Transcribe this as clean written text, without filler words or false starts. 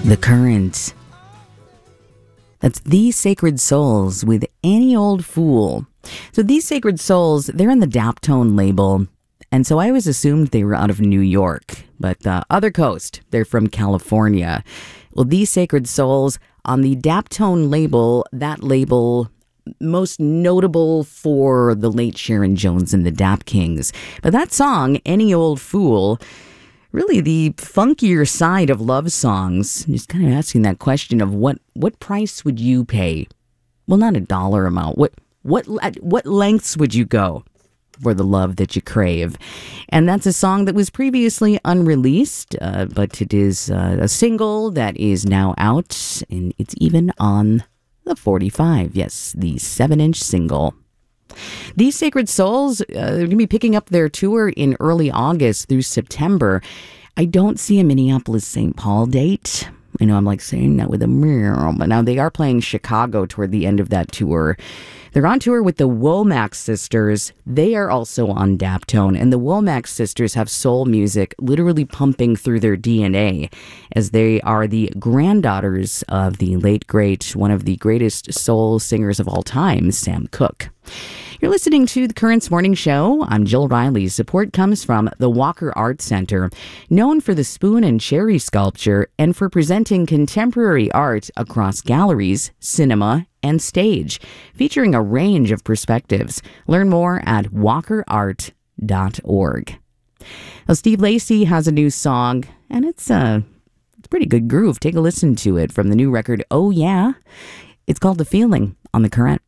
The Current. That's These Sacred Souls with Any Old Fool. So These Sacred Souls, they're in the Daptone label. And so I always assumed they were out of New York. But other coast, they're from California. Well, These Sacred Souls on the Daptone label, that label most notable for the late Sharon Jones and the Dap Kings. But that song, Any Old Fool, really the funkier side of love songs. Just kind of asking that question of what price would you pay? Well, not a dollar amount. What lengths would you go for the love that you crave? And that's a song that was previously unreleased, but it is a single that is now out, and it's even on the 45. Yes, the 7-inch single. These Sacred Souls are going to be picking up their tour in early August through September. I don't see a Minneapolis-St. Paul date. I know I'm like saying that with a mirror, but now they are playing Chicago toward the end of that tour. They're on tour with the Womack Sisters. They are also on Daptone, and the Womack Sisters have soul music literally pumping through their DNA, as they are the granddaughters of the late, great, one of the greatest soul singers of all time, Sam Cooke. You're listening to The Currents Morning Show. I'm Jill Riley. Support comes from the Walker Art Center, known for the spoon and cherry sculpture and for presenting contemporary art across galleries, cinema, and stage, featuring a range of perspectives. Learn more at walkerart.org. Well, Steve Lacy has a new song, and it's a pretty good groove. Take a listen to it from the new record, Oh Yeah. It's called The Feeling on The Current.